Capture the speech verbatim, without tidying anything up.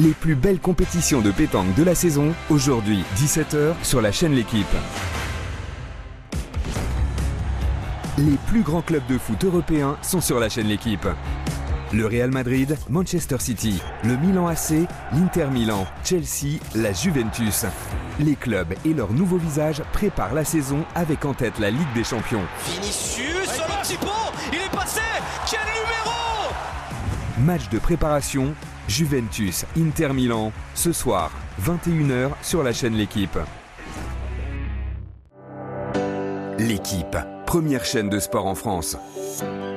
Les plus belles compétitions de pétanque de la saison, aujourd'hui dix-sept heures sur la chaîne L'Équipe. Les plus grands clubs de foot européens sont sur la chaîne L'Équipe. Le Real Madrid, Manchester City, le Milan A C, l'Inter Milan, Chelsea, la Juventus. Les clubs et leur nouveau visage préparent la saison avec en tête la Ligue des Champions. Vinicius sur le petit pont, il est passé, quel numéro! Match de préparation, Juventus, Inter Milan, ce soir, vingt et une heures sur la chaîne L'Équipe. L'Équipe, première chaîne de sport en France.